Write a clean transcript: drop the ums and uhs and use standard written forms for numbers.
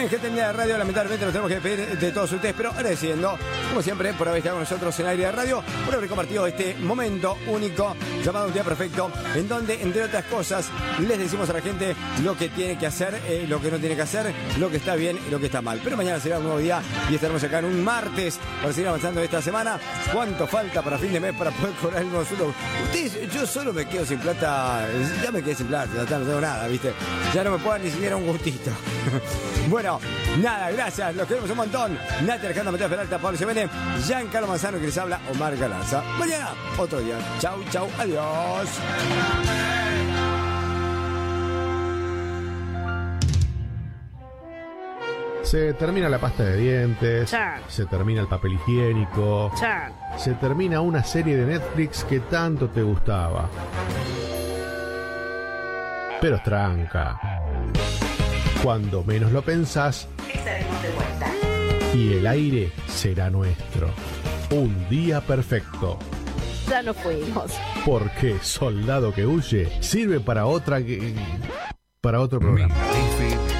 Bien, gente de radio, lamentablemente nos tenemos que despedir de todos ustedes, pero agradeciendo, como siempre, por haber estado con nosotros en Aire de Radio, por haber compartido este momento único llamado Un Día Perfecto, en donde, entre otras cosas, les decimos a la gente lo que tiene que hacer, lo que no tiene que hacer, lo que está bien y lo que está mal. Pero mañana será un nuevo día y estaremos acá en un martes para seguir avanzando esta semana. ¿Cuánto falta para fin de mes para poder cobrar el consumo? Ustedes, yo solo me quedo sin plata, ya me quedé sin plata, ya no tengo nada, ¿viste? Ya no me puedo ni siquiera un gustito. Bueno, nada, gracias, los queremos un montón. Nati Alejandra, Matías Peralta, Pablo Semene, Giancarlo Manzano, que les habla, Omar Galanza. Mañana, otro día. Chau, chau, adiós. Se termina la pasta de dientes, Chan. se termina el papel higiénico, Chan. se termina una serie de Netflix que tanto te gustaba. Pero tranca. Cuando menos lo pensás, Estaremos de vuelta. y el aire será nuestro. Un día perfecto. Ya nos fuimos. Porque Soldado que huye sirve para otro programa.